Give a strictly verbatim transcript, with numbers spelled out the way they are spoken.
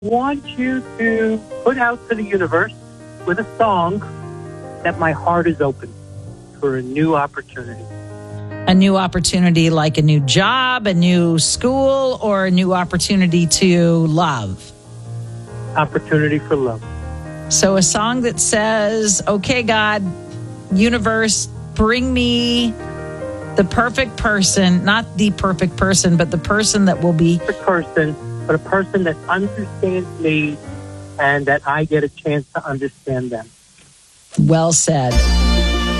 want you to put out to the universe with a song that my heart is open for a new opportunity. A new opportunity like a new job, a new school, or a new opportunity to love? Opportunity for love. So a song that says, okay, God, universe, bring me the perfect person, not the perfect person, but the person that will be... The person, but a person that understands me and that I get a chance to understand them. Well said.